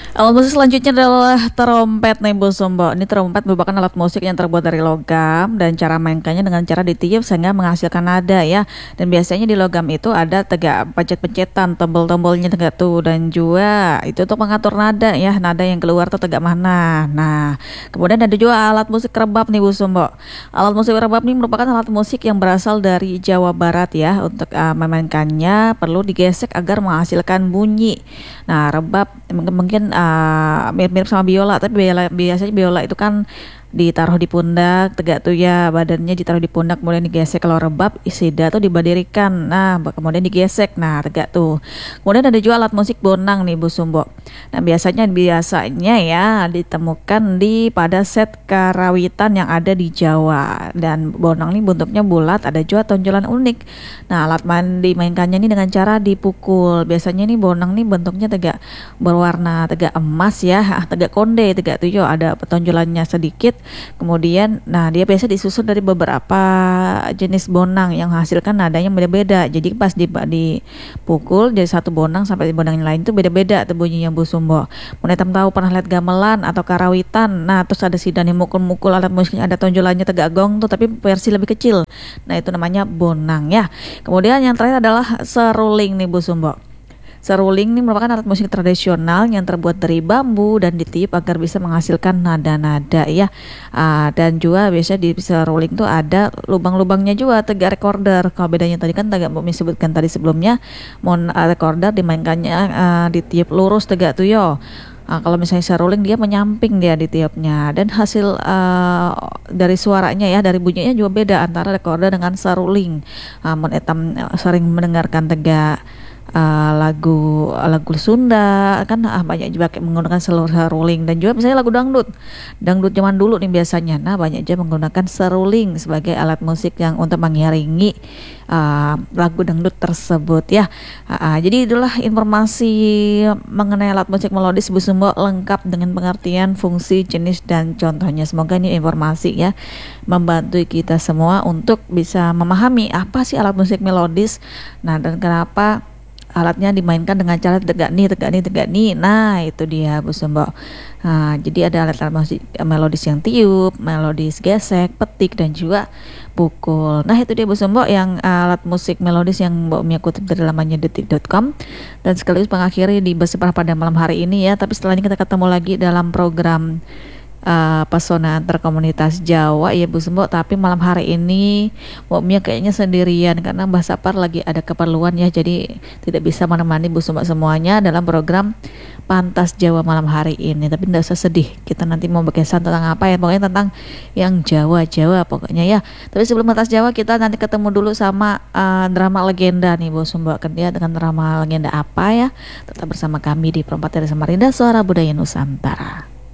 Alat musik selanjutnya adalah trompet nih Bu Sumbo. Ini trompet merupakan alat musik yang terbuat dari logam dan cara mainkannya dengan cara ditiup sehingga menghasilkan nada ya. Dan biasanya di logam itu ada tegak pencet-pencetan, tombol-tombolnya tegak tuh, dan juga itu untuk mengatur nada ya, nada yang keluar tuh tegak mana. Nah, kemudian ada juga alat musik rebab nih Bu Sumbo. Alat musik rebab ini merupakan alat musik yang berasal dari Jawa Barat ya. Untuk memainkannya perlu digesek agar menghasilkan bunyi. Nah, rebab mungkin mirip-mirip sama biola, tapi biasanya biola itu kan ditaruh di pundak tegak tuh ya, badannya ditaruh di pundak kemudian digesek. Kalau rebab sida tuh diberdirikan, nah kemudian digesek, nah tegak tuh. Kemudian ada juga alat musik bonang nih Bu Sumbo. Nah biasanya ya ditemukan di pada set karawitan yang ada di Jawa, dan bonang nih bentuknya bulat, ada juga tonjolan unik. Nah alat main dimainkannya nih dengan cara dipukul. Biasanya nih bonang nih bentuknya tegak berwarna tegak emas ya, tegak konde tegak tuh yo, ada tonjolannya sedikit. Kemudian, nah dia biasa disusun dari beberapa jenis bonang yang menghasilkan nadanya beda-beda. Jadi pas dipukul jadi satu bonang sampai di bonang yang lain itu beda-beda tuh bunyinya Bu Sumbo. Mulai tahu pernah lihat gamelan atau karawitan. Nah terus ada sidan yang mukul-mukul, alat musiknya ada tonjolannya tegak gong tuh tapi versi lebih kecil. Nah itu namanya bonang ya. Kemudian yang terakhir adalah seruling nih Bu Sumbo. Seruling ini merupakan alat musik tradisional yang terbuat dari bambu dan ditiup agar bisa menghasilkan nada-nada ya. Dan juga biasanya di seruling itu ada lubang-lubangnya juga, tegak recorder. Kalau bedanya tadi kan tegak Bumi sebutkan tadi sebelumnya, recorder dimainkannya ditiup lurus tegak tuh yo. Kalau misalnya seruling dia menyamping dia ditiupnya, dan hasil dari suaranya ya, dari bunyinya juga beda antara recorder dengan seruling. Etam sering mendengarkan tegak lagu Sunda kan, banyak juga menggunakan seruling. Dan juga misalnya lagu dangdut zaman dulu nih biasanya, nah banyak juga menggunakan seruling sebagai alat musik yang untuk mengiringi lagu dangdut tersebut ya. Jadi itulah informasi mengenai alat musik melodis Bu Sumbo, lengkap dengan pengertian, fungsi, jenis, dan contohnya. Semoga ini informasi ya membantu kita semua untuk bisa memahami apa sih alat musik melodis, nah dan kenapa alatnya dimainkan dengan cara tegak nih. Nah itu dia Bu Sumbo. Nah, jadi ada alat-alat musik melodis yang tiup, melodis gesek, petik, dan juga pukul. Nah itu dia Bu Sumbo yang alat musik melodis yang Mbak Mia kutip dari lamannya detik.com, dan sekaligus mengakhiri di Bersepah pada malam hari ini ya. Tapi setelah ini kita ketemu lagi dalam program Pesona Antar Komunitas Jawa ya Bu Sumbo. Tapi malam hari ini Mbak Mia kayaknya sendirian karena Mbak Sapar lagi ada keperluan ya, jadi tidak bisa menemani Bu Sumbo semuanya dalam program Pantas Jawa malam hari ini. Tapi tidak usah sedih, kita nanti mau berkesan tentang apa ya, pokoknya tentang yang Jawa pokoknya ya. Tapi sebelum Pantas Jawa kita nanti ketemu dulu sama drama legenda nih Bu Sumbo. Dia dengan drama legenda apa ya, tetap bersama kami di Perempat dari Samarinda, Suara Budaya Nusantara.